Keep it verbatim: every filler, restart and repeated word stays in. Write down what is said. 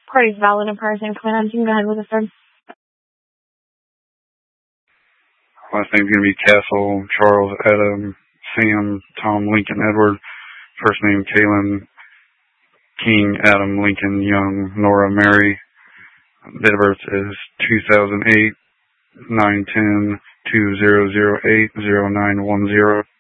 Party's valid and prior's name coming on. You can go ahead with the third. Last name's going to be Castle, Charles, Adam, Sam, Tom, Lincoln, Edward. First name, Kaylin, King, Adam, Lincoln, Young, Nora, Mary. Date of birth is two thousand eight, nine ten, two thousand eight, oh nine one zero.